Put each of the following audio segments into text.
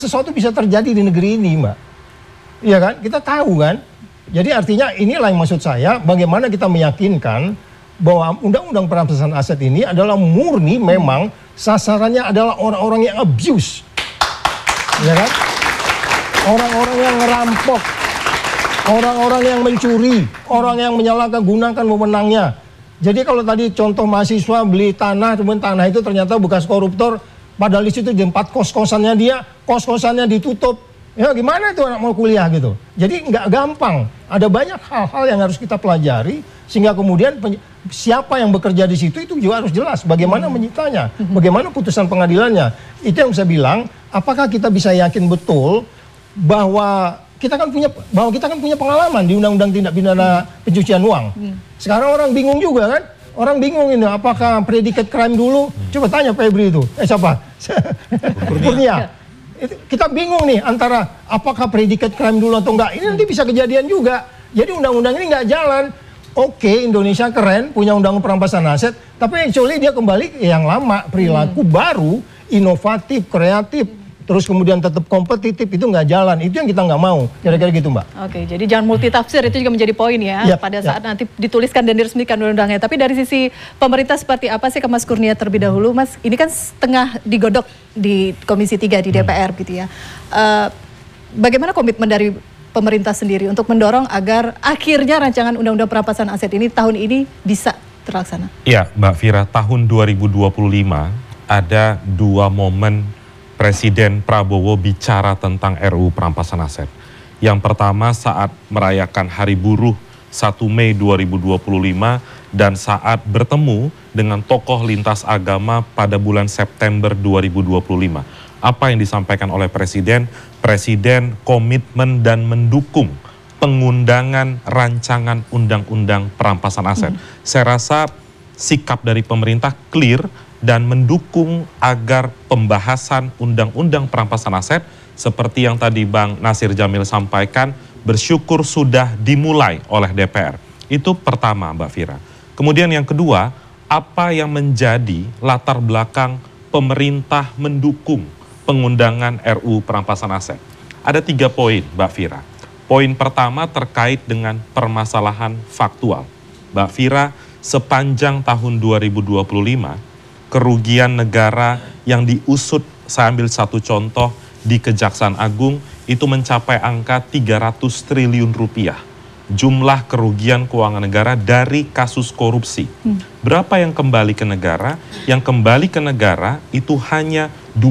sesuatu bisa terjadi di negeri ini, Mbak. Iya kan? Kita tahu kan? Jadi artinya inilah yang maksud saya, bagaimana kita meyakinkan bahwa undang-undang perampasan aset ini adalah murni memang sasarannya adalah orang-orang yang abuse. Ya kan? Orang-orang yang ngerampok, orang-orang yang mencuri, orang yang menyalahgunakan wewenangnya. Jadi kalau tadi contoh mahasiswa beli tanah, kemudian tanah itu ternyata bekas koruptor, padahal di situ di tempat kos-kosannya dia, kos-kosannya ditutup. Ya gimana itu anak mau kuliah gitu. Jadi nggak gampang. Ada banyak hal-hal yang harus kita pelajari sehingga kemudian siapa yang bekerja di situ itu juga harus jelas bagaimana menyitanya, bagaimana putusan pengadilannya. Itu yang saya bilang, apakah kita bisa yakin betul bahwa kita kan punya pengalaman di Undang-Undang Tindak Pidana Pencucian Uang. Sekarang orang bingung juga kan? Orang bingung ini apakah predicate crime dulu? Coba tanya Febri itu. Siapa? Kurnia. Kita bingung nih antara apakah predicate crime dulu atau enggak. Ini nanti bisa kejadian juga. Jadi undang-undang ini nggak jalan. Oke, Indonesia keren punya undang-undang perampasan aset, tapi actually dia kembali ke yang lama, perilaku baru, inovatif, kreatif, terus kemudian tetap kompetitif, itu nggak jalan. Itu yang kita nggak mau. Kira-kira gitu, Mbak. Oke, jadi jangan multitafsir, itu juga menjadi poin ya pada saat nanti dituliskan dan diresmikan undang-undangnya. Tapi dari sisi pemerintah seperti apa sih ke Mas Kurnia terlebih dahulu, Mas? Ini kan setengah digodok di Komisi 3 di DPR gitu ya. Bagaimana komitmen dari pemerintah sendiri untuk mendorong agar akhirnya rancangan undang-undang perampasan aset ini tahun ini bisa terlaksana? Ya, Mbak Fira, tahun 2025 ada 2 momen Presiden Prabowo bicara tentang RUU perampasan aset. Yang pertama saat merayakan Hari Buruh 1 Mei 2025 dan saat bertemu dengan tokoh lintas agama pada bulan September 2025. Apa yang disampaikan oleh Presiden? Presiden komitmen dan mendukung pengundangan rancangan undang-undang perampasan aset. Saya rasa sikap dari pemerintah clear dan mendukung agar pembahasan undang-undang perampasan aset seperti yang tadi Bang Nasir Jamil sampaikan, bersyukur sudah dimulai oleh DPR. Itu pertama, Mbak Fira. Kemudian yang kedua, apa yang menjadi latar belakang pemerintah mendukung pengundangan RUU perampasan aset? Ada 3 poin, Mbak Fira. Poin pertama terkait dengan permasalahan faktual. Mbak Fira, sepanjang tahun 2025, kerugian negara yang diusut, saya ambil satu contoh, di Kejaksaan Agung itu mencapai angka 300 triliun rupiah. Jumlah kerugian keuangan negara dari kasus korupsi. Berapa yang kembali ke negara? Yang kembali ke negara itu hanya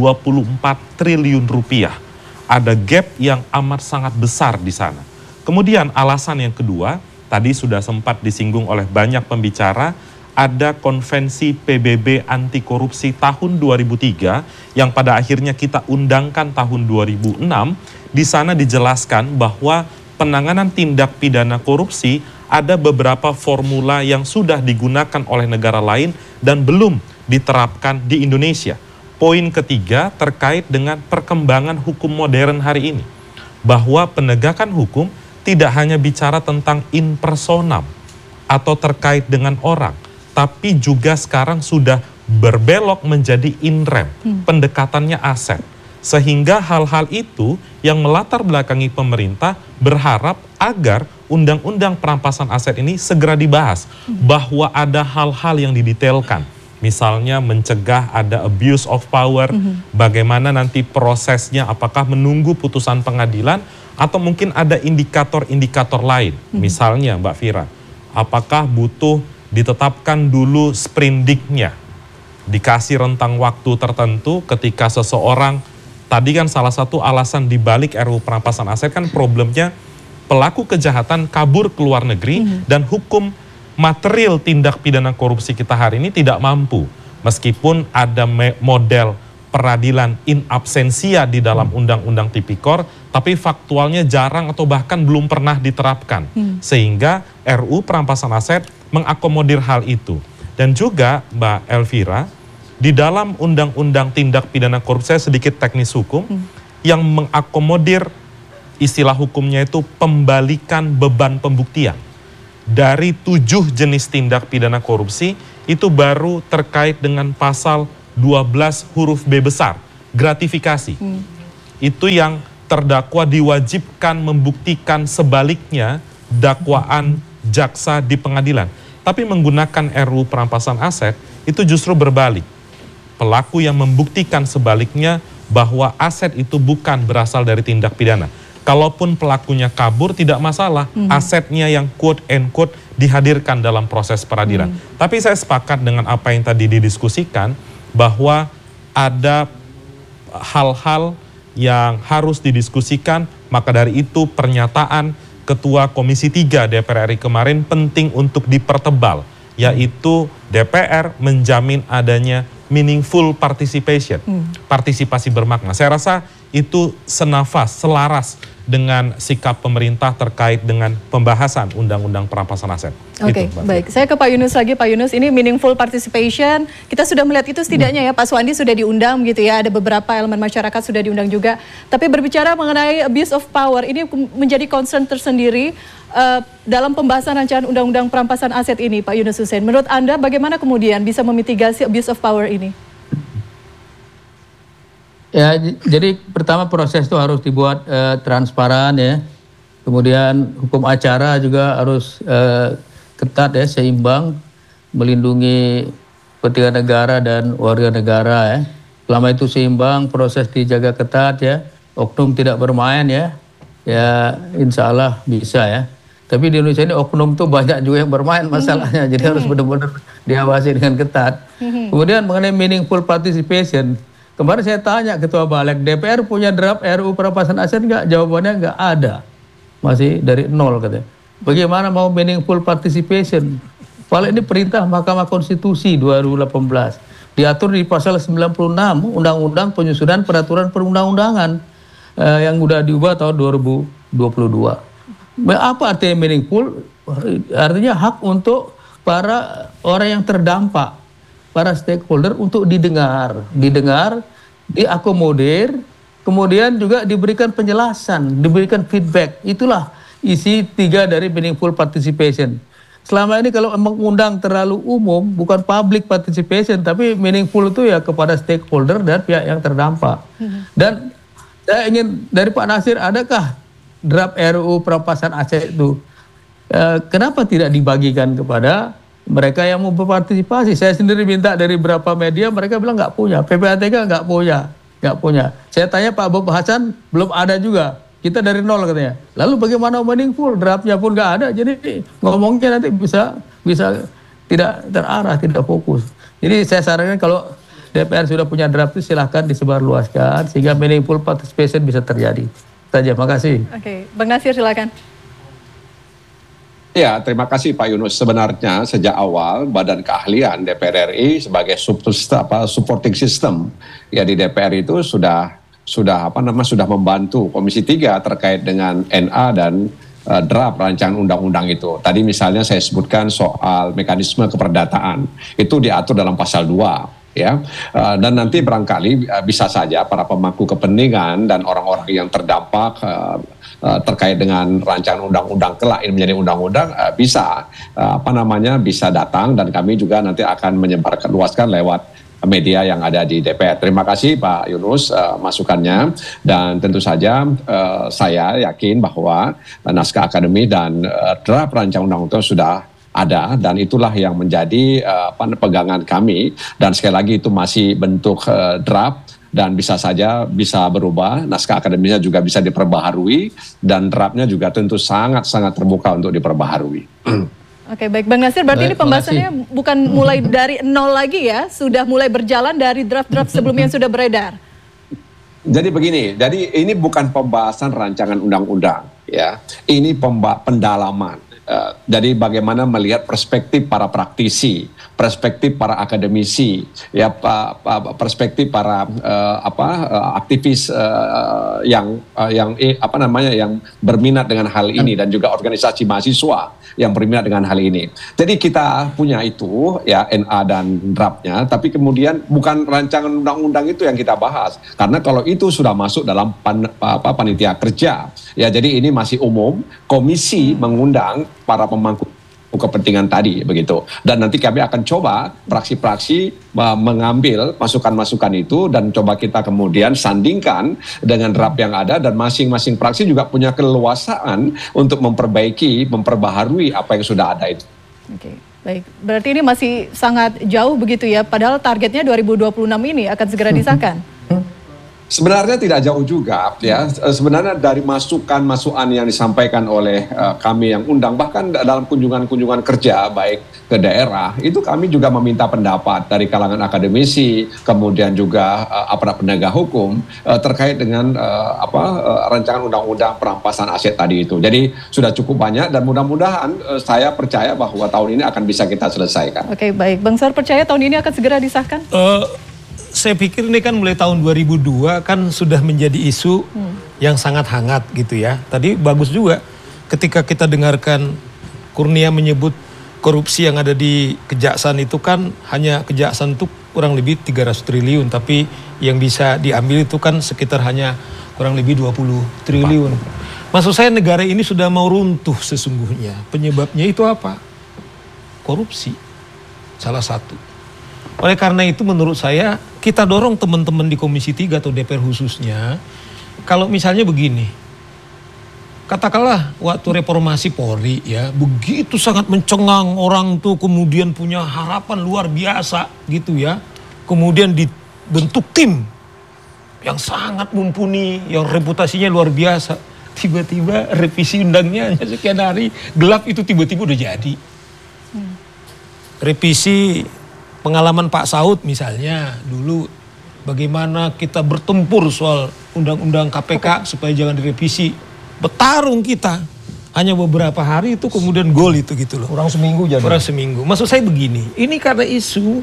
24 triliun rupiah. Ada gap yang amat sangat besar di sana. Kemudian alasan yang kedua, tadi sudah sempat disinggung oleh banyak pembicara, ada konvensi PBB anti korupsi tahun 2003 yang pada akhirnya kita undangkan tahun 2006. Di sana dijelaskan bahwa penanganan tindak pidana korupsi ada beberapa formula yang sudah digunakan oleh negara lain dan belum diterapkan di Indonesia. Poin ketiga terkait dengan perkembangan hukum modern hari ini. Bahwa penegakan hukum tidak hanya bicara tentang in personam atau terkait dengan orang, tapi juga sekarang sudah berbelok menjadi in rem, pendekatannya aset. Sehingga hal-hal itu yang melatar belakangi pemerintah berharap agar undang-undang perampasan aset ini segera dibahas. Bahwa ada hal-hal yang didetailkan. Misalnya mencegah ada abuse of power, bagaimana nanti prosesnya, apakah menunggu putusan pengadilan, atau mungkin ada indikator-indikator lain. Misalnya Mbak Fira, apakah butuh ditetapkan dulu sprindiknya, dikasih rentang waktu tertentu ketika seseorang, tadi kan salah satu alasan dibalik RUU perampasan aset kan problemnya pelaku kejahatan kabur ke luar negeri dan hukum material tindak pidana korupsi kita hari ini tidak mampu. Meskipun ada model peradilan in absentia di dalam undang-undang tipikor, tapi faktualnya jarang atau bahkan belum pernah diterapkan. Sehingga RUU perampasan aset mengakomodir hal itu. Dan juga Mbak Elvira, di dalam undang-undang tindak pidana korupsi, saya sedikit teknis hukum, yang mengakomodir istilah hukumnya itu pembalikan beban pembuktian. Dari 7 jenis tindak pidana korupsi, itu baru terkait dengan pasal 12 huruf B besar, gratifikasi. itu yang terdakwa diwajibkan membuktikan sebaliknya dakwaan jaksa di pengadilan. Tapi menggunakan RUU perampasan aset itu justru berbalik. Pelaku yang membuktikan sebaliknya bahwa aset itu bukan berasal dari tindak pidana. Kalaupun pelakunya kabur tidak masalah, asetnya yang quote and quote dihadirkan dalam proses peradilan. Tapi saya sepakat dengan apa yang tadi didiskusikan bahwa ada hal-hal yang harus didiskusikan, maka dari itu pernyataan Ketua Komisi 3 DPR RI kemarin penting untuk dipertebal, yaitu DPR menjamin adanya meaningful participation, partisipasi bermakna. Saya rasa itu senafas, selaras dengan sikap pemerintah terkait dengan pembahasan Undang-Undang Perampasan Aset. Oke, baik. Saya ke Pak Yunus lagi. Pak Yunus, ini meaningful participation, kita sudah melihat itu setidaknya ya, Pak Suwandi sudah diundang gitu ya, ada beberapa elemen masyarakat sudah diundang juga. Tapi berbicara mengenai abuse of power, ini menjadi concern tersendiri dalam pembahasan rancangan Undang-Undang Perampasan Aset ini, Pak Yunus Hussein. Menurut Anda bagaimana kemudian bisa memitigasi abuse of power ini? Ya, jadi pertama proses itu harus dibuat transparan ya. Kemudian hukum acara juga harus ketat ya, seimbang, melindungi kepentingan negara dan warga negara ya. Selama itu seimbang, proses dijaga ketat ya. Oknum tidak bermain ya. Ya, insya Allah bisa ya. Tapi di Indonesia ini oknum tuh banyak juga yang bermain masalahnya. Jadi harus benar-benar diawasi dengan ketat. Kemudian mengenai meaningful participation, kemarin saya tanya Ketua Balik, DPR punya draft RUU perampasan aset nggak? Jawabannya nggak ada. Masih dari nol katanya. Bagaimana mau meaningful participation? Padahal ini perintah Mahkamah Konstitusi 2018. Diatur di pasal 96 Undang-Undang Penyusunan Peraturan Perundang-undangan yang udah diubah tahun 2022. Apa artinya meaningful? Artinya hak untuk para orang yang terdampak, para stakeholder untuk didengar, diakomodir, kemudian juga diberikan penjelasan, diberikan feedback. Itulah isi 3 dari meaningful participation. Selama ini kalau mengundang terlalu umum, bukan public participation, tapi meaningful itu ya kepada stakeholder dan pihak yang terdampak. Dan saya ingin dari Pak Nasir, adakah draft RUU perampasan aset itu? Kenapa tidak dibagikan kepada mereka yang mau berpartisipasi? Saya sendiri minta dari beberapa media, mereka bilang nggak punya. PPATK nggak punya. Saya tanya Pak Bob Hasan, belum ada juga. Kita dari nol katanya. Lalu bagaimana meaningful? Draftnya pun nggak ada. Jadi ngomongnya nanti bisa tidak terarah, tidak fokus. Jadi saya sarankan kalau DPR sudah punya draft itu silahkan disebarluaskan sehingga meaningful participation bisa terjadi. Saja, makasih. Oke, Bang Nasir silakan. Ya, terima kasih Pak Yunus. Sebenarnya sejak awal Badan Keahlian DPR RI sebagai supporting system ya di DPR itu sudah membantu Komisi 3 terkait dengan NA dan draft rancangan undang-undang itu. Tadi misalnya saya sebutkan soal mekanisme keperdataan. Itu diatur dalam pasal 2. Ya, dan nanti barangkali bisa saja para pemangku kepentingan dan orang-orang yang terdampak terkait dengan rancangan undang-undang kelak ini menjadi undang-undang bisa bisa datang dan kami juga nanti akan menyebarkan luaskan lewat media yang ada di DPR. Terima kasih Pak Yunus masukannya dan tentu saja saya yakin bahwa naskah akademik dan draft rancangan undang-undang sudah ada dan itulah yang menjadi pegangan kami dan sekali lagi itu masih bentuk draft dan bisa saja bisa berubah, naskah akademiknya juga bisa diperbaharui dan draftnya juga tentu sangat-sangat terbuka untuk diperbaharui. Oke, baik Bang Nasir, berarti ini pembahasannya bukan mulai dari nol lagi ya, sudah mulai berjalan dari draft-draft sebelumnya yang sudah beredar. Jadi begini, jadi ini bukan pembahasan rancangan undang-undang ya, ini pendalaman. Jadi bagaimana melihat perspektif para praktisi, perspektif para akademisi, ya perspektif para aktivis yang berminat dengan hal ini dan juga organisasi mahasiswa yang berminat dengan hal ini. Jadi kita punya itu ya NA dan draftnya, tapi kemudian bukan rancangan undang-undang itu yang kita bahas karena kalau itu sudah masuk dalam panitia kerja ya. Jadi ini masih umum, komisi mengundang para pemangku kepentingan tadi begitu. Dan nanti kami akan coba praksi-praksi mengambil masukan-masukan itu dan coba kita kemudian sandingkan dengan draft yang ada, dan masing-masing praksi juga punya keleluasaan untuk memperbaharui apa yang sudah ada itu. Oke, baik. Berarti ini masih sangat jauh begitu ya, padahal targetnya 2026 ini akan segera disahkan. Sebenarnya tidak jauh juga ya. Sebenarnya dari masukan-masukan yang disampaikan oleh kami yang undang, bahkan dalam kunjungan-kunjungan kerja baik ke daerah, itu kami juga meminta pendapat dari kalangan akademisi, kemudian juga aparat penegak hukum terkait dengan rancangan undang-undang perampasan aset tadi itu. Jadi sudah cukup banyak dan mudah-mudahan saya percaya bahwa tahun ini akan bisa kita selesaikan. Oke, baik. Bang Sar percaya tahun ini akan segera disahkan? Saya pikir ini kan mulai tahun 2002 kan sudah menjadi isu yang sangat hangat gitu ya. Tadi bagus juga ketika kita dengarkan Kurnia menyebut korupsi yang ada di kejaksaan itu kan hanya kejaksaan itu kurang lebih 300 triliun. Tapi yang bisa diambil itu kan sekitar hanya kurang lebih 20 triliun. Maksud saya negara ini sudah mau runtuh sesungguhnya. Penyebabnya itu apa? Korupsi. Salah satu. Oleh karena itu menurut saya kita dorong teman-teman di Komisi 3 atau DPR khususnya, kalau misalnya begini, katakanlah waktu reformasi Polri ya, begitu sangat mencengang orang tuh, kemudian punya harapan luar biasa gitu ya, kemudian dibentuk tim yang sangat mumpuni, yang reputasinya luar biasa, tiba-tiba revisi undangnya hanya sekian hari, gelap itu tiba-tiba udah jadi. Revisi pengalaman Pak Saud misalnya dulu bagaimana kita bertempur soal undang-undang KPK supaya jangan direvisi, bertarung kita hanya beberapa hari itu kemudian gol itu gitu loh. Kurang seminggu jadi. Kurang seminggu. Maksud saya begini, ini karena isu,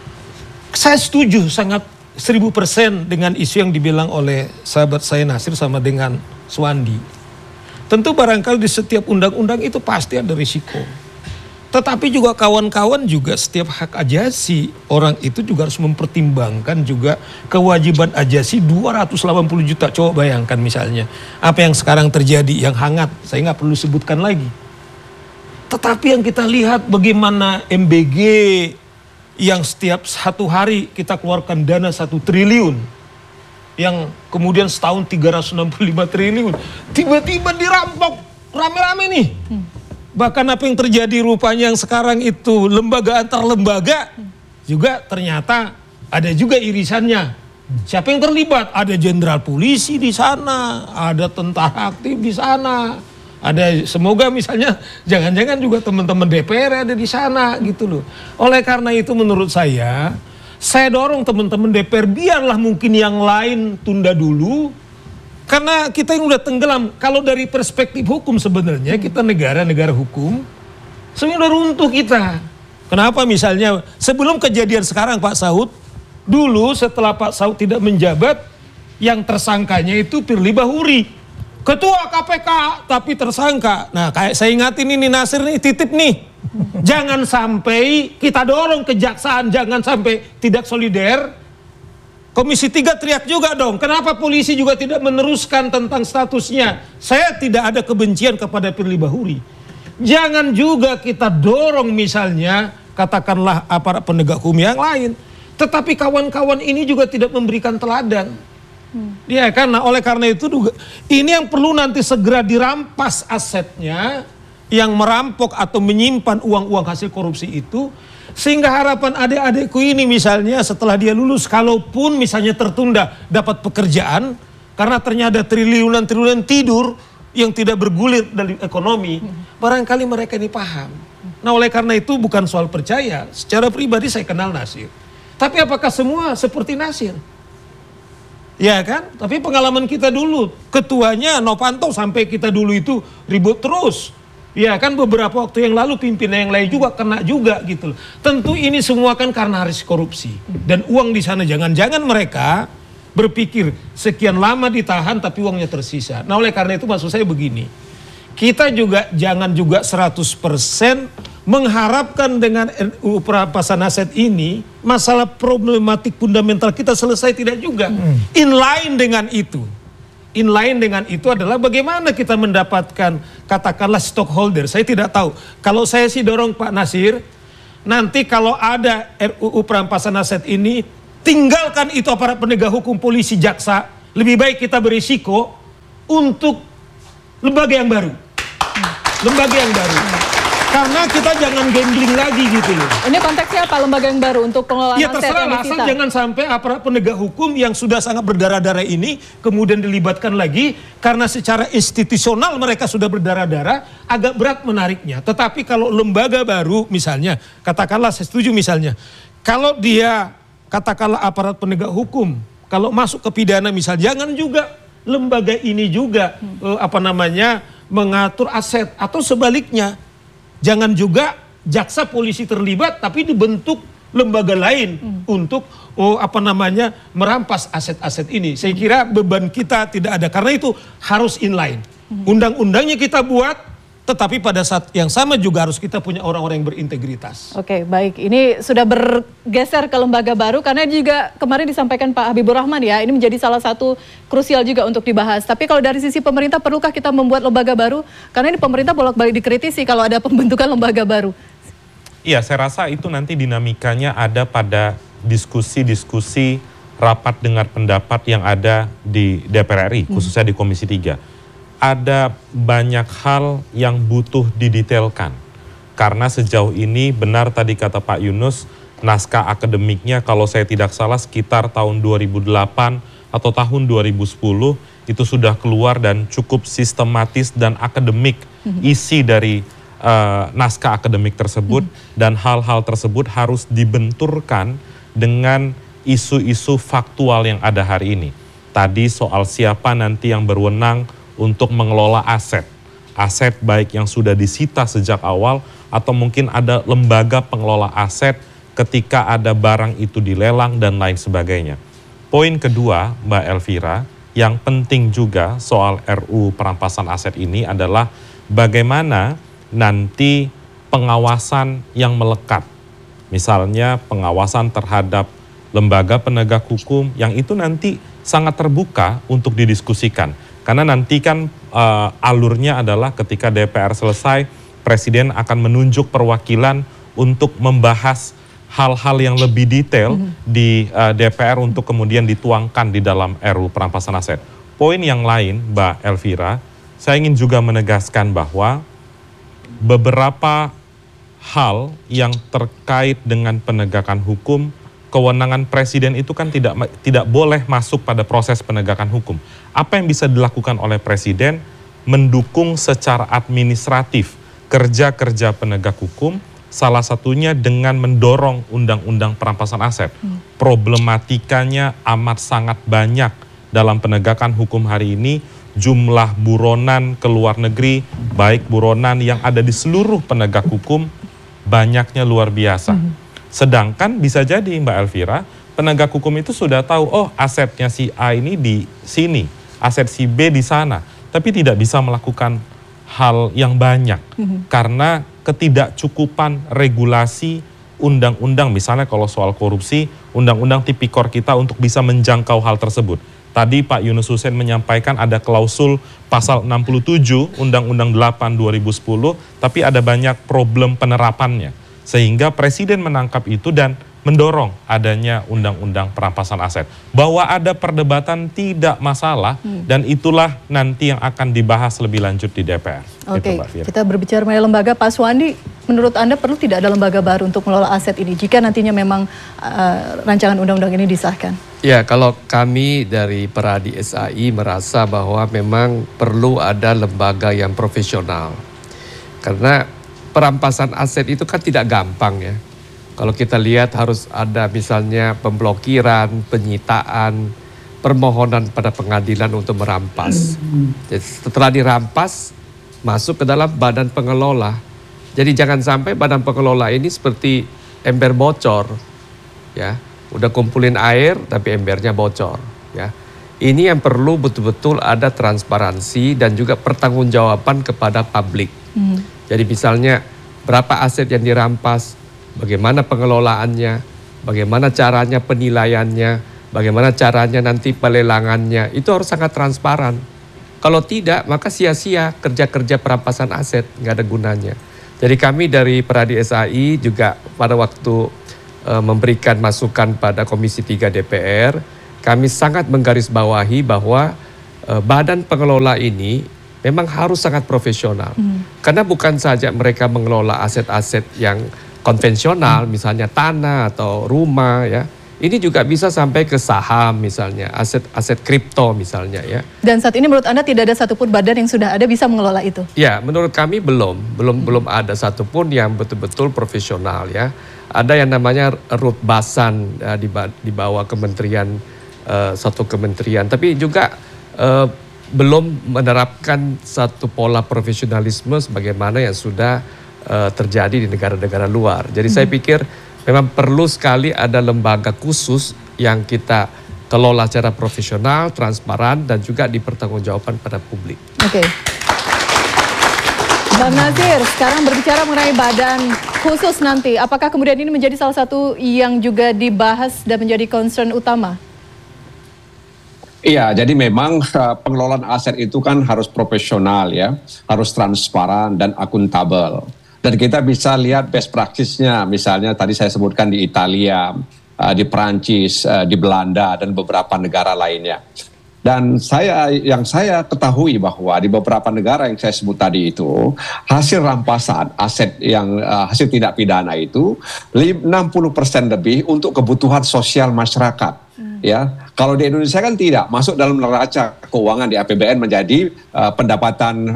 saya setuju sangat 1000% dengan isu yang dibilang oleh sahabat saya Nasir sama dengan Suwandi. Tentu barangkali di setiap undang-undang itu pasti ada risiko. Tetapi juga kawan-kawan juga setiap hak ajasi orang itu juga harus mempertimbangkan juga kewajiban ajasi 280 juta. Coba bayangkan misalnya apa yang sekarang terjadi yang hangat, saya nggak perlu sebutkan lagi. Tetapi yang kita lihat bagaimana MBG yang setiap satu hari kita keluarkan dana 1 triliun. Yang kemudian setahun 365 triliun. Tiba-tiba dirampok rame-rame nih. Bahkan apa yang terjadi rupanya yang sekarang itu lembaga antar lembaga juga ternyata ada juga irisannya. Siapa yang terlibat? Ada jenderal polisi di sana, ada tentara aktif di sana, ada semoga misalnya jangan-jangan juga teman-teman DPR ada di sana gitu loh. Oleh karena itu menurut saya dorong teman-teman DPR biarlah mungkin yang lain tunda dulu. Karena kita yang udah tenggelam, kalau dari perspektif hukum sebenarnya kita negara hukum, sebenarnya udah runtuh kita. Kenapa misalnya sebelum kejadian sekarang Pak Saud, dulu setelah Pak Saud tidak menjabat, yang tersangkanya itu Firly Bahuri. Ketua KPK tapi tersangka. Nah kayak saya ingatin ini Nasir nih, titip nih. Jangan sampai kita dorong kejaksaan, jangan sampai tidak solider. Komisi 3 teriak juga dong, kenapa polisi juga tidak meneruskan tentang statusnya? Saya tidak ada kebencian kepada Firly Bahuri. Jangan juga kita dorong misalnya, katakanlah aparat penegak hukum yang lain. Tetapi kawan-kawan ini juga tidak memberikan teladan. Ya kan, nah oleh karena itu juga, ini yang perlu nanti segera dirampas asetnya, yang merampok atau menyimpan uang-uang hasil korupsi itu. Sehingga harapan adik-adikku ini misalnya setelah dia lulus, kalaupun misalnya tertunda dapat pekerjaan, karena ternyata triliunan-triliunan tidur yang tidak bergulir dari ekonomi, barangkali mereka ini paham. Nah oleh karena itu bukan soal percaya, secara pribadi saya kenal Nasir. Tapi apakah semua seperti Nasir? Ya kan, tapi pengalaman kita dulu, ketuanya Novanto sampai kita dulu itu ribut terus. Ya kan beberapa waktu yang lalu pimpinan yang lain juga kena juga gitu loh. Tentu ini semua kan karena risiko korupsi. Dan uang di sana jangan-jangan mereka berpikir sekian lama ditahan tapi uangnya tersisa. Nah oleh karena itu maksud saya begini. Kita juga jangan juga 100% mengharapkan dengan RUU perampasan aset ini masalah problematik fundamental kita selesai, tidak juga. Inline dengan itu. inline dengan itu adalah bagaimana kita mendapatkan katakanlah stockholder. Saya tidak tahu. Kalau saya sih dorong Pak Nasir, nanti kalau ada RUU perampasan aset ini, tinggalkan itu aparat penegak hukum, polisi, jaksa. Lebih baik kita berisiko untuk lembaga yang baru. Lembaga yang baru. Karena kita jangan gambling lagi gitu loh. Ini konteksnya apa lembaga yang baru untuk pengelolaan ya, aset terserah yang asal disita? jangan sampai aparat penegak hukum yang sudah sangat berdarah-darah ini kemudian dilibatkan lagi karena secara institusional mereka sudah berdarah-darah, agak berat menariknya. Tetapi kalau lembaga baru misalnya, katakanlah saya setuju misalnya, kalau dia katakanlah aparat penegak hukum, kalau masuk ke pidana misalnya, jangan juga lembaga ini juga mengatur aset, atau sebaliknya. Jangan juga jaksa polisi terlibat tapi dibentuk lembaga lain untuk merampas aset-aset ini. Saya kira beban kita tidak ada, karena itu harus inline. Undang-undangnya kita buat, tetapi pada saat yang sama juga harus kita punya orang-orang yang berintegritas. Oke, baik. Ini sudah bergeser ke lembaga baru karena juga kemarin disampaikan Pak Habibur Rahman ya, ini menjadi salah satu krusial juga untuk dibahas. Tapi kalau dari sisi pemerintah, perlukah kita membuat lembaga baru? Karena ini pemerintah bolak-balik dikritisi kalau ada pembentukan lembaga baru. Iya, saya rasa itu nanti dinamikanya ada pada diskusi-diskusi rapat dengar pendapat yang ada di DPR RI, khususnya di Komisi 3. Ada banyak hal yang butuh didetailkan. Karena sejauh ini benar tadi kata Pak Yunus, naskah akademiknya kalau saya tidak salah sekitar tahun 2008 atau tahun 2010 itu sudah keluar dan cukup sistematis dan akademik isi dari naskah akademik tersebut, dan hal-hal tersebut harus dibenturkan dengan isu-isu faktual yang ada hari ini. Tadi soal siapa nanti yang berwenang untuk mengelola aset baik yang sudah disita sejak awal atau mungkin ada lembaga pengelola aset ketika ada barang itu dilelang dan lain sebagainya. Poin kedua, Mbak Elvira, yang penting juga soal RUU perampasan aset ini adalah bagaimana nanti pengawasan yang melekat. Misalnya pengawasan terhadap lembaga penegak hukum yang itu nanti sangat terbuka untuk didiskusikan. Karena nanti kan alurnya adalah ketika DPR selesai, Presiden akan menunjuk perwakilan untuk membahas hal-hal yang lebih detail di DPR untuk kemudian dituangkan di dalam RUU perampasan aset. Poin yang lain, Mbak Elvira, saya ingin juga menegaskan bahwa beberapa hal yang terkait dengan penegakan hukum, kewenangan Presiden itu kan tidak boleh masuk pada proses penegakan hukum. Apa yang bisa dilakukan oleh Presiden? Mendukung secara administratif kerja-kerja penegak hukum, salah satunya dengan mendorong undang-undang perampasan aset. Problematikanya amat sangat banyak dalam penegakan hukum hari ini. Jumlah buronan ke luar negeri, baik buronan yang ada di seluruh penegak hukum, banyaknya luar biasa. Sedangkan bisa jadi Mbak Elvira, penegak hukum itu sudah tahu, oh asetnya si A ini di sini, aset si B di sana, tapi tidak bisa melakukan hal yang banyak karena ketidakcukupan regulasi undang-undang. Misalnya kalau soal korupsi, undang-undang tipikor kita untuk bisa menjangkau hal tersebut. Tadi Pak Yunus Hussein menyampaikan ada klausul pasal 67 Undang-Undang 8 2010, tapi ada banyak problem penerapannya. Sehingga Presiden menangkap itu dan mendorong adanya undang-undang perampasan aset. Bahwa ada perdebatan tidak masalah dan itulah nanti yang akan dibahas lebih lanjut di DPR. Oke, kita berbicara mengenai lembaga. Pak Suwandi, menurut Anda perlu tidak ada lembaga baru untuk mengelola aset ini jika nantinya memang rancangan undang-undang ini disahkan? Ya, kalau kami dari Peradi SAI merasa bahwa memang perlu ada lembaga yang profesional. Karena perampasan aset itu kan tidak gampang ya. Kalau kita lihat harus ada misalnya pemblokiran, penyitaan, permohonan pada pengadilan untuk merampas. Jadi setelah dirampas, masuk ke dalam badan pengelola. Jadi jangan sampai badan pengelola ini seperti ember bocor. Ya, udah kumpulin air tapi embernya bocor. Ya, ini yang perlu betul-betul ada transparansi dan juga pertanggungjawaban kepada publik. Jadi misalnya berapa aset yang dirampas, bagaimana pengelolaannya, bagaimana caranya penilaiannya, bagaimana caranya nanti pelelangannya, itu harus sangat transparan. Kalau tidak, maka sia-sia kerja-kerja perampasan aset, nggak ada gunanya. Jadi kami dari Peradi SAI juga pada waktu memberikan masukan pada Komisi 3 DPR, kami sangat menggarisbawahi bahwa badan pengelola ini memang harus sangat profesional. Karena bukan saja mereka mengelola aset-aset yang konvensional, misalnya tanah atau rumah ya. Ini juga bisa sampai ke saham misalnya, aset kripto misalnya ya. Dan saat ini menurut Anda tidak ada satupun badan yang sudah ada bisa mengelola itu? Ya, menurut kami belum ada satupun yang betul-betul profesional ya. Ada yang namanya Rutbasan di bawah kementerian, satu kementerian, tapi juga belum menerapkan satu pola profesionalisme sebagaimana yang sudah terjadi di negara-negara luar. Jadi saya pikir memang perlu sekali ada lembaga khusus yang kita kelola secara profesional, transparan, dan juga dipertanggungjawabkan pada publik. Oke. Bang Nazir, sekarang berbicara mengenai badan khusus nanti, apakah kemudian ini menjadi salah satu yang juga dibahas dan menjadi concern utama? Iya, jadi memang pengelolaan aset itu kan harus profesional ya, harus transparan dan akuntabel. Dan kita bisa lihat best practice-nya, misalnya tadi saya sebutkan di Italia, di Perancis, di Belanda, dan beberapa negara lainnya. Dan yang saya ketahui bahwa di beberapa negara yang saya sebut tadi itu, hasil rampasan aset yang hasil tindak pidana itu 60% lebih untuk kebutuhan sosial masyarakat. Ya, kalau di Indonesia kan tidak masuk dalam neraca keuangan di APBN menjadi pendapatan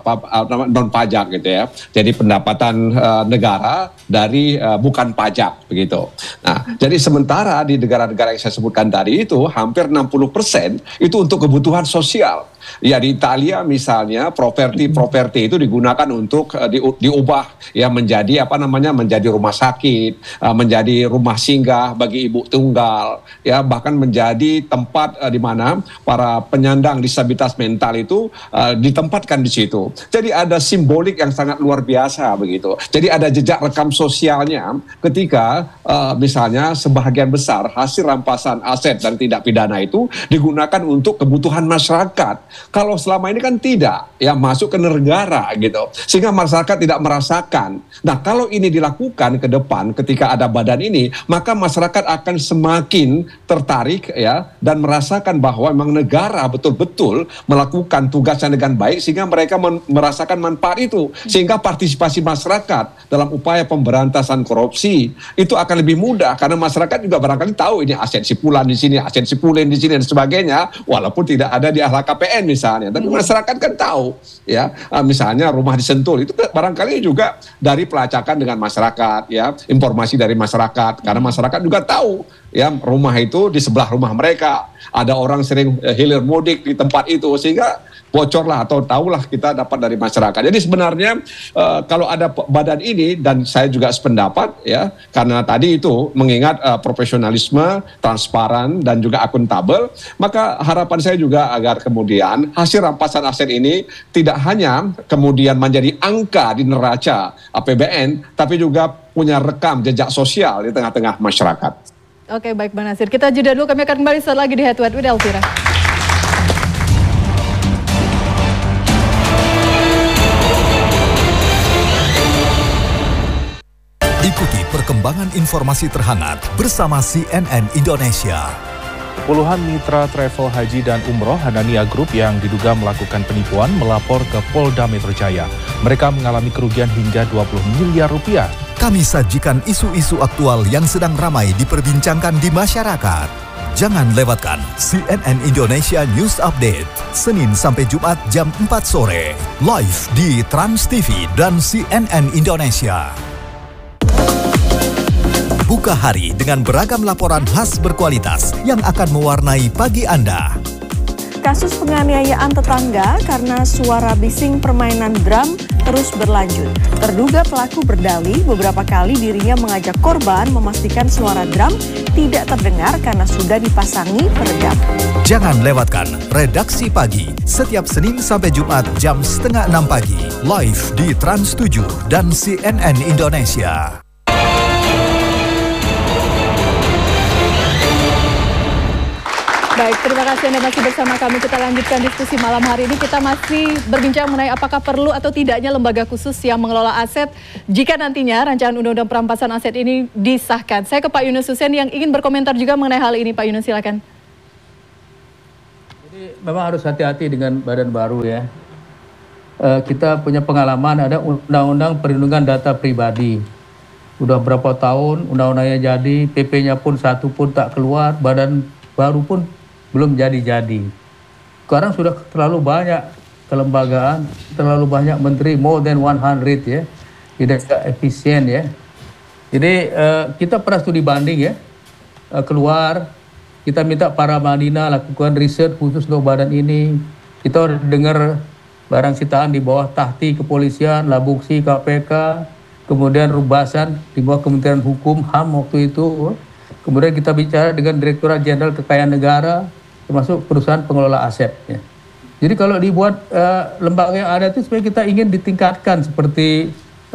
non pajak gitu ya. Jadi pendapatan negara dari bukan pajak begitu. Nah, jadi sementara di negara-negara yang saya sebutkan tadi itu hampir 60% itu untuk kebutuhan sosial. Ya di Italia misalnya properti itu digunakan untuk diubah ya menjadi menjadi rumah sakit, menjadi rumah singgah bagi ibu tunggal, ya bahkan menjadi tempat di mana para penyandang disabilitas mental itu ditempatkan di situ. Jadi ada simbolik yang sangat luar biasa begitu. Jadi ada jejak rekam sosialnya ketika misalnya sebahagian besar hasil rampasan aset dan tindak pidana itu digunakan untuk kebutuhan masyarakat. Kalau selama ini kan tidak, ya masuk ke negara gitu, sehingga masyarakat tidak merasakan. Nah kalau ini dilakukan ke depan ketika ada badan ini, maka masyarakat akan semakin tertarik ya dan merasakan bahwa memang negara betul-betul melakukan tugasnya dengan baik sehingga mereka merasakan manfaat itu, sehingga partisipasi masyarakat dalam upaya pemberantasan korupsi itu akan lebih mudah karena masyarakat juga barangkali tahu ini aset si Fulan di sini, aset si Pulin di sini dan sebagainya, walaupun tidak ada di LHKPN misalnya. Tapi masyarakat kan tahu ya, misalnya rumah di Sentul itu barangkali juga dari pelacakan dengan masyarakat ya, informasi dari masyarakat karena masyarakat juga tahu ya rumah itu di sebelah rumah mereka ada orang sering hilir mudik di tempat itu sehingga bocorlah atau tahulah kita dapat dari masyarakat. Jadi sebenarnya kalau ada badan ini dan saya juga sependapat ya karena tadi itu mengingat profesionalisme, transparan dan juga akuntabel, maka harapan saya juga agar kemudian hasil rampasan aset ini tidak hanya kemudian menjadi angka di neraca APBN tapi juga punya rekam jejak sosial di tengah-tengah masyarakat. Oke, baik Bang Nasir. Kita jeda dulu, kami akan kembali setelah lagi di Head to Head with Elvira. Ikuti perkembangan informasi terhangat bersama CNN Indonesia. Puluhan mitra travel haji dan umroh Hanania Group yang diduga melakukan penipuan melapor ke Polda Metro Jaya. Mereka mengalami kerugian hingga 20 miliar rupiah. Kami sajikan isu-isu aktual yang sedang ramai diperbincangkan di masyarakat. Jangan lewatkan CNN Indonesia News Update, Senin sampai Jumat jam 4 sore, live di Trans TV dan CNN Indonesia. Buka hari dengan beragam laporan khas berkualitas yang akan mewarnai pagi Anda. Kasus penganiayaan tetangga karena suara bising permainan drum terus berlanjut. Terduga pelaku berdalih beberapa kali dirinya mengajak korban memastikan suara drum tidak terdengar karena sudah dipasangi peredam. Jangan lewatkan Redaksi Pagi setiap Senin sampai Jumat jam 5:30 pagi, live di Trans 7 dan CNN Indonesia. Baik, terima kasih Anda masih bersama kami. Kita lanjutkan diskusi malam hari ini. Kita masih berbincang mengenai apakah perlu atau tidaknya lembaga khusus yang mengelola aset jika nantinya rancangan undang-undang perampasan aset ini disahkan. Saya ke Pak Yunus Hussein yang ingin berkomentar juga mengenai hal ini. Pak Yunus, silakan. Jadi memang harus hati-hati dengan badan baru ya. Kita punya pengalaman ada undang-undang perlindungan data pribadi. Udah berapa tahun undang-undangnya jadi, PP-nya pun satu pun tak keluar, badan baru pun belum jadi-jadi. Sekarang sudah terlalu banyak kelembagaan, terlalu banyak menteri, more than 100 ya. Tidak efisien ya. Jadi kita pernah studi banding ya, keluar, kita minta para Madinah lakukan riset khusus untuk badan ini. Kita udah dengar barang sitaan di bawah Tahti Kepolisian, Labuksi KPK, kemudian Rubasan di bawah Kementerian Hukum HAM waktu itu. Kemudian kita bicara dengan Direktorat Jenderal Kekayaan Negara, termasuk perusahaan pengelola aset. Ya. Jadi kalau dibuat lembaga yang ada itu sebenarnya kita ingin ditingkatkan seperti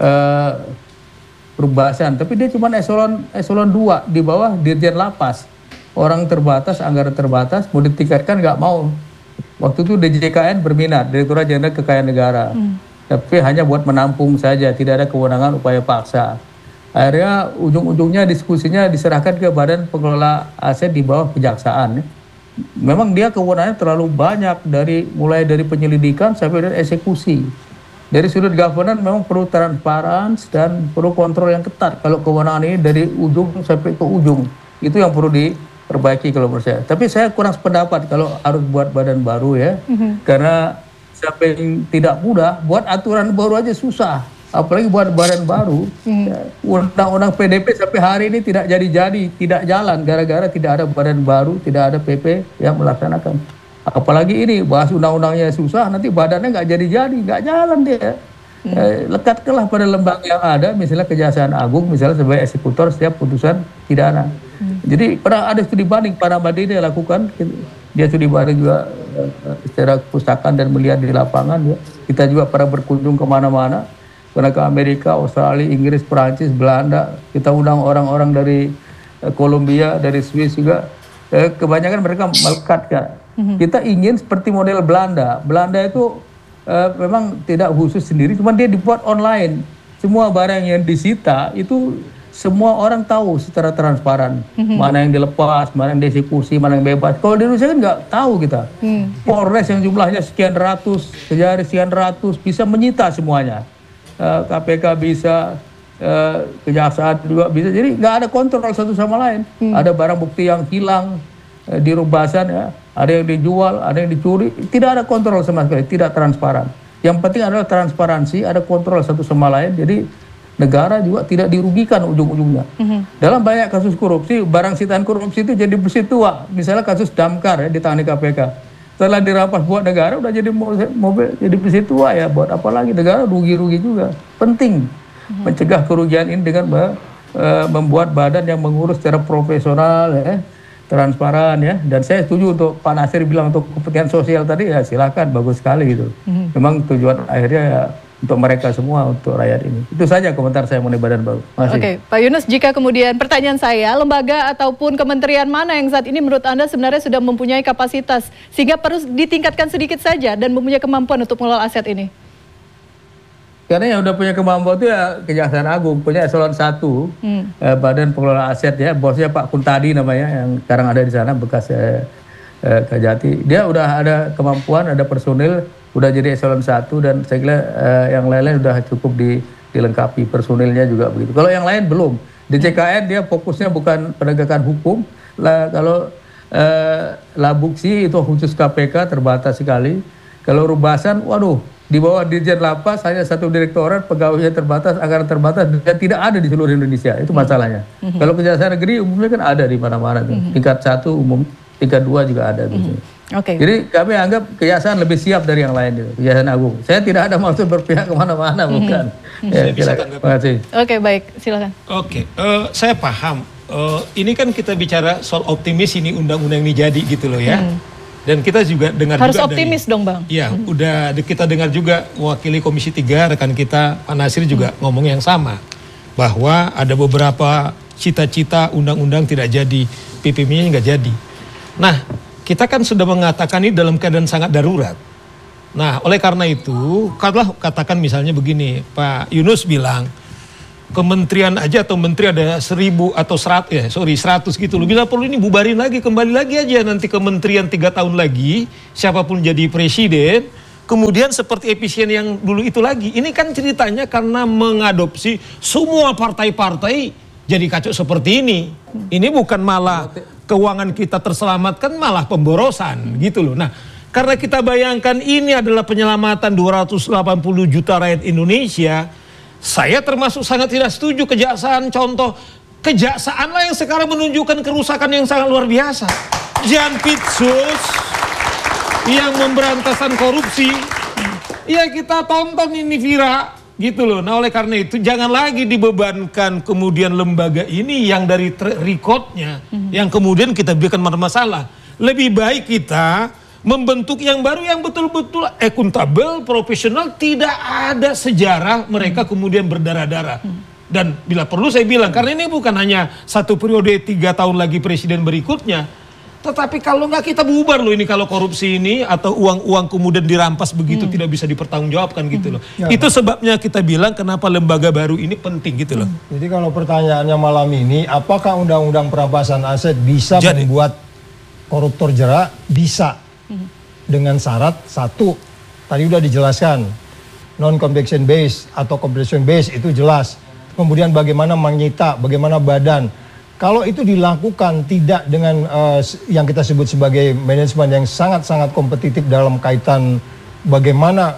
Rubasan, tapi dia cuma eselon 2 di bawah Dirjen Lapas. Orang terbatas, anggaran terbatas, mau ditingkatkan nggak mau. Waktu itu DJKN berminat, Direktorat Jenderal Kekayaan Negara. Tapi hanya buat menampung saja, tidak ada kewenangan upaya paksa. Akhirnya ujung-ujungnya diskusinya diserahkan ke Badan Pengelola Aset di bawah Kejaksaan. Memang dia kewenangannya terlalu banyak, mulai dari penyelidikan sampai dari eksekusi. Dari sudut governance memang perlu transparansi dan perlu kontrol yang ketat. Kalau kewenangan ini dari ujung sampai ke ujung, itu yang perlu diperbaiki kalau menurut saya. Tapi saya kurang sependapat kalau harus buat badan baru ya, karena sampai tidak mudah, buat aturan baru aja susah. Apalagi buat badan baru, undang-undang PDP sampai hari ini tidak jadi-jadi, tidak jalan gara-gara tidak ada badan baru, tidak ada PP yang melaksanakan. Apalagi ini bahas undang-undangnya susah, nanti badannya nggak jadi-jadi, nggak jalan dia. Lekatkanlah pada lembaga yang ada, misalnya Kejaksaan Agung, misalnya sebagai eksekutor setiap putusan pidana. Jadi pernah ada studi banding para Madinah lakukan, dia studi banding juga secara kepustakaan dan melihat di lapangan. Ya. Kita juga pernah berkunjung kemana-mana. Pernah ke Amerika, Australia, Inggris, Perancis, Belanda. Kita undang orang-orang dari Kolombia, dari Swiss juga. Kebanyakan mereka melekat Kak. Kita ingin seperti model Belanda. Belanda itu memang tidak khusus sendiri, cuma dia dibuat online. Semua barang yang disita itu semua orang tahu secara transparan. Mana yang dilepas, mana yang dieksekusi, mana yang bebas. Kalau di Indonesia kan nggak tahu kita. Polres yang jumlahnya sekian ratus, Kejari sekian ratus, bisa menyita semuanya. KPK bisa, Kejaksaan juga bisa. Jadi nggak ada kontrol satu sama lain. Ada barang bukti yang hilang di Rubasan ya, ada yang dijual, ada yang dicuri. Tidak ada kontrol sama sekali, tidak transparan. Yang penting adalah transparansi, ada kontrol satu sama lain. Jadi negara juga tidak dirugikan ujung-ujungnya. Dalam banyak kasus korupsi, barang sitaan korupsi itu jadi besi tua. Misalnya kasus Damkar ya, ditangani KPK. Setelah dirampas buat negara, udah jadi mobil, jadi besi tua ya. Buat apa lagi? Negara rugi-rugi juga. Penting mencegah kerugian ini dengan membuat badan yang mengurus secara profesional ya, transparan ya. Dan saya setuju untuk Pak Nasir bilang untuk kepentingan sosial tadi ya silakan, bagus sekali gitu. Memang tujuan akhirnya ya untuk mereka semua, untuk rakyat ini. Itu saja komentar saya mengenai badan baru. Oke, Pak Yunus, jika kemudian pertanyaan saya, lembaga ataupun kementerian mana yang saat ini menurut Anda sebenarnya sudah mempunyai kapasitas sehingga perlu ditingkatkan sedikit saja dan mempunyai kemampuan untuk mengelola aset ini? Karena yang udah punya kemampuan itu ya Kejaksaan Agung, punya eselon 1, Badan Pengelola Aset ya, bosnya Pak Kuntadi namanya, yang sekarang ada di sana, bekas Kajati. Dia udah ada kemampuan, ada personil, udah jadi eselon 1, dan saya kira yang lain-lain udah cukup dilengkapi, personilnya juga begitu. Kalau yang lain belum. Di JKN dia fokusnya bukan penegakan hukum. Kalau Labuksi itu khusus KPK, terbatas sekali. Kalau Rubasan, waduh, di bawah Dirjen Lapas hanya satu direktorat, pegawainya terbatas, anggaran terbatas, dan tidak ada di seluruh Indonesia. Itu masalahnya. Kalau Kejaksaan Negeri umumnya kan ada di mana-mana. Tingkat 1 umum, tingkat 2 juga ada. Jadi kami anggap Kejaksaan lebih siap dari yang lain itu, Kejaksaan Agung. Saya tidak ada maksud berpihak kemana-mana, bukan. Saya bisa tanggapi. Oke, baik, silakan. Oke, saya paham. Ini kan kita bicara soal optimis ini undang-undang ini jadi gitu loh ya. Dan kita juga dengar harus juga optimis dong Bang. Iya, udah kita dengar juga mewakili Komisi 3 rekan kita Pak Nasir juga ngomong yang sama, bahwa ada beberapa cita-cita undang-undang tidak jadi, PPM-nya nggak jadi. Nah, kita kan sudah mengatakan ini dalam keadaan sangat darurat. Nah, oleh karena itu, katakan misalnya begini, Pak Yunus bilang, kementerian aja atau menteri ada 1000 atau 100 gitu loh. Bila perlu ini bubarin lagi, kembali lagi aja nanti kementerian 3 tahun lagi, siapapun jadi presiden, kemudian seperti efisien yang dulu itu lagi. Ini kan ceritanya karena mengadopsi semua partai-partai jadi kacau seperti ini. Ini bukan malah keuangan kita terselamatkan, malah pemborosan gitu loh. Nah, karena kita bayangkan ini adalah penyelamatan 280 juta rakyat Indonesia, saya termasuk sangat tidak setuju kejaksaan. Contoh, kejaksaan lah yang sekarang menunjukkan kerusakan yang sangat luar biasa. Jampitsus yang memberantasan korupsi, ya kita tonton ini Vira gitu loh. Nah, oleh karena itu jangan lagi dibebankan kemudian lembaga ini yang dari recordnya yang kemudian kita berikan masalah. Lebih baik kita membentuk yang baru yang betul-betul akuntabel, profesional, tidak ada sejarah mereka kemudian berdarah-darah. Dan bila perlu saya bilang, karena ini bukan hanya satu periode 3 tahun lagi presiden berikutnya, tetapi kalau nggak kita bubar loh ini kalau korupsi ini atau uang-uang kemudian dirampas begitu tidak bisa dipertanggungjawabkan gitu loh. Ya. Itu sebabnya kita bilang kenapa lembaga baru ini penting gitu loh. Jadi kalau pertanyaannya malam ini, apakah undang-undang perampasan aset bisa membuat koruptor jera? Bisa. Dengan syarat satu, tadi udah dijelaskan, non-conviction base atau compensation base itu jelas. Kemudian bagaimana menyita, bagaimana badan. Kalau itu dilakukan tidak dengan yang kita sebut sebagai manajemen yang sangat-sangat kompetitif dalam kaitan bagaimana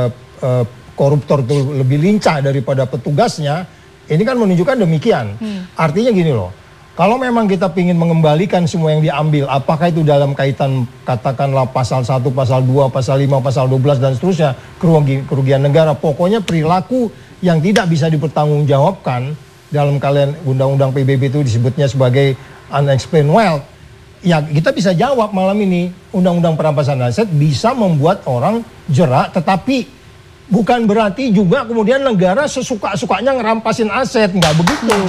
koruptor itu lebih lincah daripada petugasnya, ini kan menunjukkan demikian. Artinya gini loh. Kalau memang kita ingin mengembalikan semua yang diambil, apakah itu dalam kaitan katakanlah pasal 1, pasal 2, pasal 5, pasal 12 dan seterusnya, kerugian negara, pokoknya perilaku yang tidak bisa dipertanggungjawabkan dalam kalian undang-undang PBB itu disebutnya sebagai unexplained wealth. Ya kita bisa jawab malam ini, undang-undang perampasan aset bisa membuat orang jera, tetapi bukan berarti juga kemudian negara sesuka-sukanya ngerampasin aset, nggak begitu.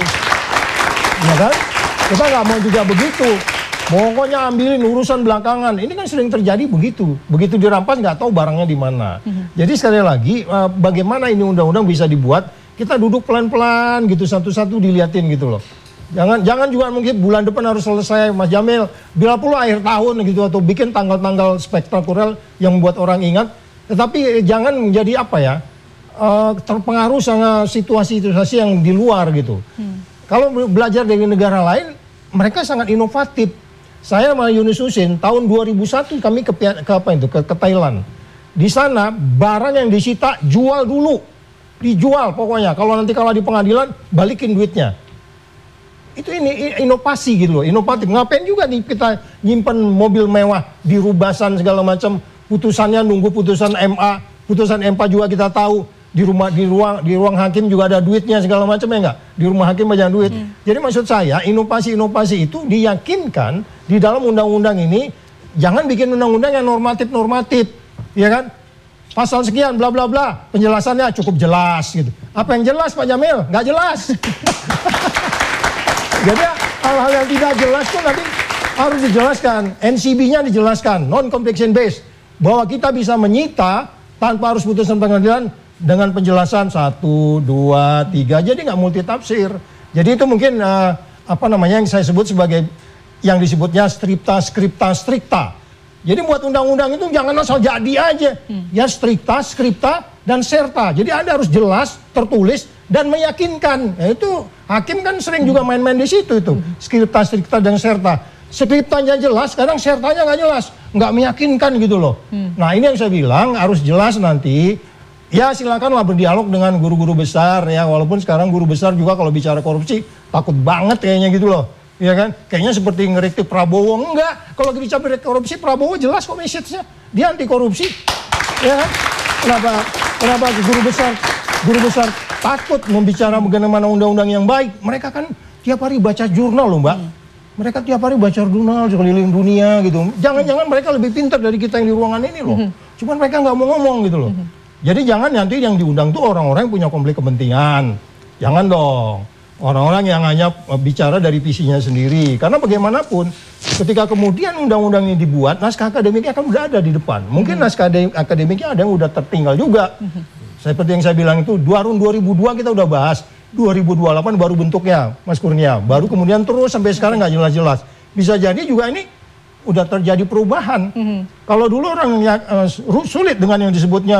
Ya kan? Kita nggak mau juga begitu. Pokoknya ambilin urusan belakangan. Ini kan sering terjadi begitu. Begitu dirampas nggak tahu barangnya di mana. Jadi sekali lagi bagaimana ini undang-undang bisa dibuat? Kita duduk pelan-pelan gitu satu-satu diliatin gitu loh. Jangan juga mungkin bulan depan harus selesai Mas Jamil. Bila perlu akhir tahun gitu atau bikin tanggal-tanggal spektakuler yang membuat orang ingat. Tetapi jangan menjadi apa ya? Terpengaruh sama situasi-situasi yang di luar gitu. Kalau belajar dari negara lain, mereka sangat inovatif. Saya sama Yunus Husin, tahun 2001 kami ke Thailand. Di sana barang yang disita jual dulu, dijual pokoknya. Kalau nanti kalau di pengadilan balikin duitnya. Itu ini inovasi gitu loh, inovatif. Ngapain juga nih kita nyimpen mobil mewah di rubasan segala macam, putusannya nunggu putusan MA, putusan MA juga kita tahu. Di ruang hakim juga ada duitnya segala macam ya enggak? Di rumah hakim banyak duit. Jadi maksud saya inovasi-inovasi itu diyakinkan di dalam undang-undang ini. Jangan bikin undang-undang yang normatif-normatif, ya kan? Pasal sekian bla bla bla, penjelasannya cukup jelas gitu. Apa yang jelas Pak Jamil? Nggak jelas. Jadi hal-hal yang tidak jelas tuh nanti harus dijelaskan. NCB-nya dijelaskan, non-conviction base, bahwa kita bisa menyita tanpa harus putusan pengadilan. Dengan penjelasan 1, 2, 3, jadi nggak multitafsir. Jadi itu mungkin yang saya sebut sebagai yang disebutnya scripta stricta. Jadi buat undang-undang itu jangan asal jadi aja. Ya stricta, dan serta. Jadi Anda harus jelas, tertulis, dan meyakinkan. Ya, itu hakim kan sering juga main-main di situ itu. Scripta, dan serta. Scriptanya jelas, kadang sertanya nggak jelas. Nggak meyakinkan gitu loh. Nah ini yang saya bilang harus jelas nanti. Ya silakanlah berdialog dengan guru-guru besar ya, walaupun sekarang guru besar juga kalau bicara korupsi takut banget kayaknya gitu loh, ya kan? Kayaknya seperti ngeretik Prabowo, enggak. Kalau bicara korupsi Prabowo jelas kok message-nya, dia anti korupsi, ya kan? Kenapa guru besar takut membicara bagaimana undang-undang yang baik? Mereka kan tiap hari baca jurnal loh Mbak. Mereka tiap hari baca jurnal sekeliling dunia gitu. Jangan-jangan mereka lebih pintar dari kita yang di ruangan ini loh. Cuman mereka nggak mau ngomong gitu loh. Jadi jangan nanti yang diundang tuh orang-orang yang punya konflik kepentingan. Jangan dong. Orang-orang yang hanya bicara dari visinya sendiri. Karena bagaimanapun ketika kemudian undang-undang ini dibuat, naskah akademiknya kan udah ada di depan. Mungkin naskah akademiknya ada yang udah tertinggal juga. Seperti yang saya bilang itu, tahun 2002 kita udah bahas. 2028 baru bentuknya, Mas Kurnia. Baru kemudian terus sampai sekarang nggak jelas-jelas. Bisa jadi juga ini udah terjadi perubahan. Kalau dulu orang sulit dengan yang disebutnya